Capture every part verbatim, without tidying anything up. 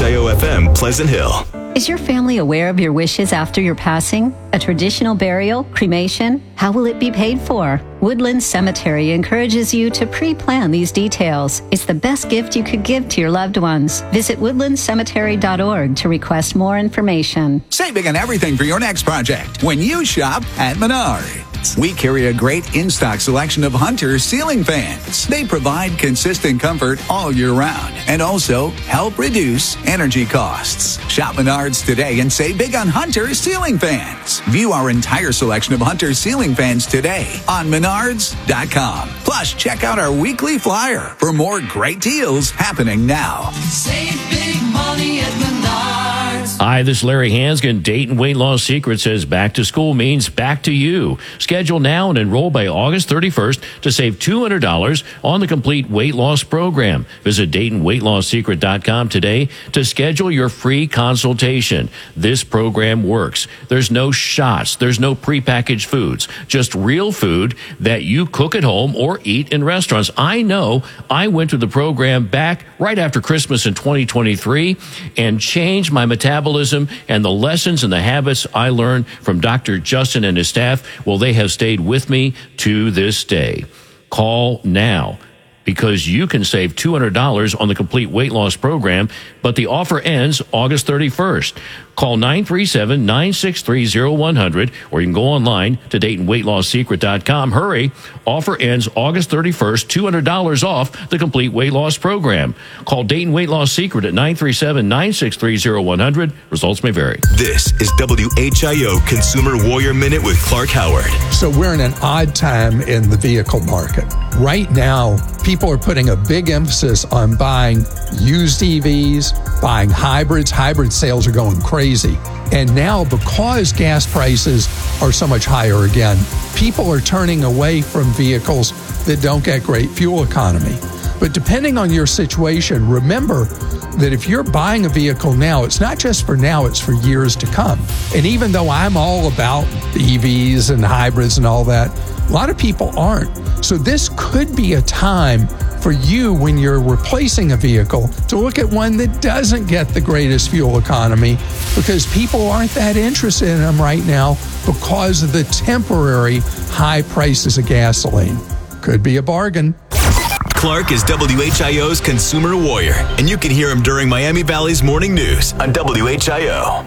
I O F M Pleasant Hill. Is your family aware of your wishes after your passing? A traditional burial? Cremation? How will it be paid for? Woodland Cemetery encourages you to pre-plan these details. It's the best gift you could give to your loved ones. Visit woodland cemetery dot org to request more information. Save big on everything for your next project when you shop at Menards. We carry a great in-stock selection of Hunter ceiling fans. They provide consistent comfort all year round and also help reduce energy costs. Shop Menards today and save big on Hunter ceiling fans. View our entire selection of Hunter ceiling fans today on menards dot com. Plus, check out our weekly flyer for more great deals happening now. Save big money at Menards. Hi, this is Larry Hanskin. Dayton Weight Loss Secret says back to school means back to you. Schedule now and enroll by August thirty-first to save two hundred dollars on the complete weight loss program. Visit Dayton Weight Loss Secret dot com today to schedule your free consultation. This program works. There's no shots. There's no prepackaged foods. Just real food that you cook at home or eat in restaurants. I know I went through the program back right after Christmas in twenty twenty-three and changed my metabolism, and the lessons and the habits I learned from Doctor Justin and his staff, well, they have stayed with me to this day. Call now, because you can save two hundred dollars on the complete weight loss program, but the offer ends August thirty-first. Call nine three seven, nine six three, zero one zero zero, or you can go online to Dayton Weight Loss Secret dot com. Hurry. Offer ends August thirty-first, two hundred dollars off the complete weight loss program. Call Dayton Weight Loss Secret at nine three seven, nine six three, zero one zero zero. Results may vary. This is W H I O Consumer Warrior Minute with Clark Howard. So we're in an odd time in the vehicle market. Right now, people are putting a big emphasis on buying used E Vs, buying hybrids. Hybrid sales are going crazy. And now, because gas prices are so much higher again, people are turning away from vehicles that don't get great fuel economy. But depending on your situation, remember that if you're buying a vehicle now, it's not just for now, it's for years to come. And even though I'm all about the E Vs and hybrids and all that, a lot of people aren't. So this could be a time for you, when you're replacing a vehicle, to look at one that doesn't get the greatest fuel economy, because people aren't that interested in them right now because of the temporary high prices of gasoline. Could be a bargain. Clark is W H I O's Consumer Warrior, and you can hear him during Miami Valley's Morning News on W H I O.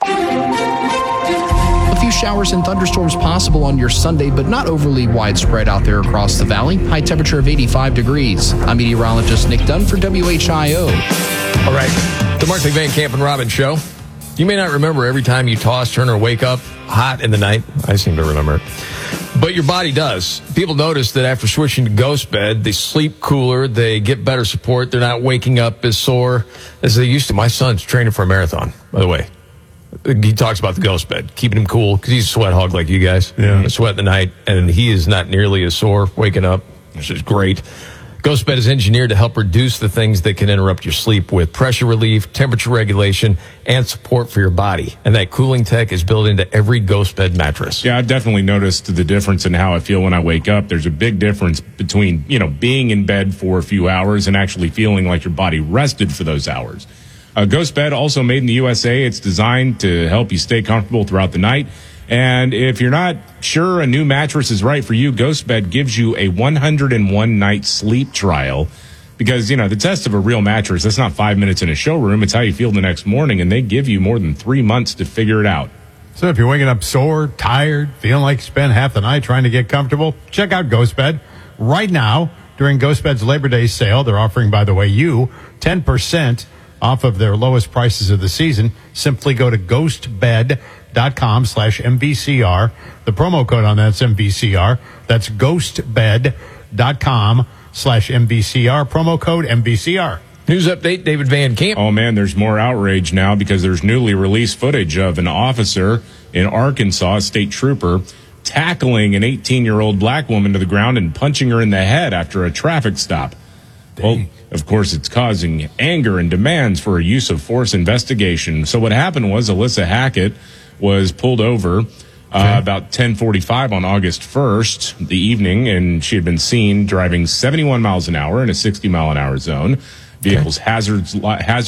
A few showers and thunderstorms possible on your Sunday, but not overly widespread out there across the valley. High temperature of eighty-five degrees. I'm meteorologist Nick Dunn for W H I O. All right, the Mark Van Camp and Robin Show. You may not remember every time you toss, turn, or wake up hot in the night. I seem to remember it. But your body does. People notice that after switching to Ghost Bed, they sleep cooler, they get better support, they're not waking up as sore as they used to. My son's training for a marathon, by the way. He talks about the Ghost Bed, keeping him cool, because he's a sweat hog like you guys. Yeah. Sweat in the night, and he is not nearly as sore waking up, which is great. Ghost Bed is engineered to help reduce the things that can interrupt your sleep with pressure relief, temperature regulation, and support for your body. And that cooling tech is built into every Ghost Bed mattress. Yeah, I've definitely noticed the difference in how I feel when I wake up. There's a big difference between, you know, being in bed for a few hours and actually feeling like your body rested for those hours. Uh, Ghost Bed, also made in the U S A. It's designed to help you stay comfortable throughout the night. And if you're not sure a new mattress is right for you, Ghost Bed gives you a one hundred one night sleep trial, because, you know, the test of a real mattress, that's not five minutes in a showroom. It's how you feel the next morning, and they give you more than three months to figure it out. So if you're waking up sore, tired, feeling like you spent half the night trying to get comfortable, check out Ghost Bed. Right now, during Ghost Bed's Labor Day sale, they're offering, by the way, you ten percent off of their lowest prices of the season. Simply go to ghostbed.com slash MVCR. The promo code on that's M V C R. That's ghostbed.com slash MVCR. Promo code M V C R. News update, David Van Camp. Oh, man, there's more outrage now because there's newly released footage of an officer in Arkansas, a state trooper, tackling an eighteen-year-old black woman to the ground and punching her in the head after a traffic stop. Well, of course, it's causing anger and demands for a use of force investigation. So what happened was Alyssa Hackett was pulled over uh, okay. about ten forty-five on August first, the evening, and she had been seen driving seventy-one miles an hour in a sixty mile an hour zone. Vehicle's okay. hazards hazard